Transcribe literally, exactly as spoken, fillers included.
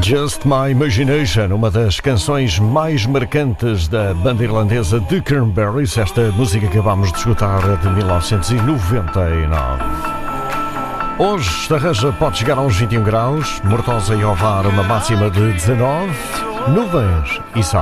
Just My Imagination, uma das canções mais marcantes da banda irlandesa The Cranberries. Esta música que acabámos de escutar é de mil novecentos e noventa e nove. Hoje, Estarreja pode chegar aos vinte e um graus, Mortosa e Ovar uma máxima de dezanove, nuvens e sol.